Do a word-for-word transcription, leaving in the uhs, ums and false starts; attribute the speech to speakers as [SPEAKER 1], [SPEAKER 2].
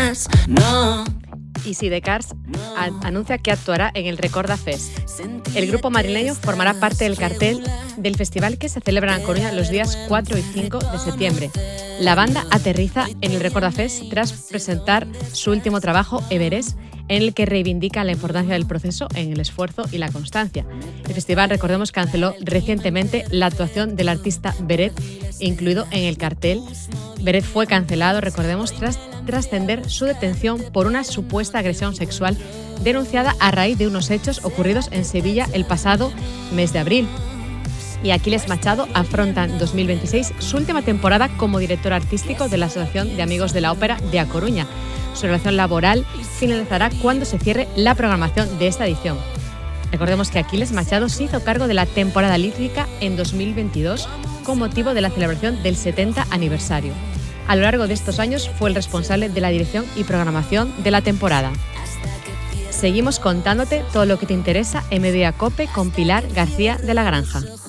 [SPEAKER 1] más, no.
[SPEAKER 2] Easy The Cars a- anuncia que actuará en el Recorda Fest. El grupo madrileño formará parte del cartel del festival que se celebra en Coruña los días cuatro y cinco de septiembre. La banda aterriza en el Recorda Fest tras presentar su último trabajo, Everest, en el que reivindica la importancia del proceso en el esfuerzo y la constancia. El festival, recordemos, canceló recientemente la actuación del artista Beret, incluido en el cartel. Beret fue cancelado, recordemos, tras trascender su detención por una supuesta agresión sexual denunciada a raíz de unos hechos ocurridos en Sevilla el pasado mes de abril. Y Aquiles Machado afronta en dos mil veintiséis su última temporada como director artístico de la Asociación de Amigos de la Ópera de A Coruña. Su relación laboral finalizará cuando se cierre la programación de esta edición. Recordemos que Aquiles Machado se hizo cargo de la temporada lírica en dos mil veintidós con motivo de la celebración del setenta aniversario. A lo largo de estos años fue el responsable de la dirección y programación de la temporada. Seguimos contándote todo lo que te interesa en Mediodía Cope con Pilar García de la Granja.